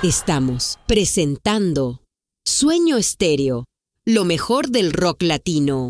Estamos presentando Sueño Estéreo, lo mejor del rock latino.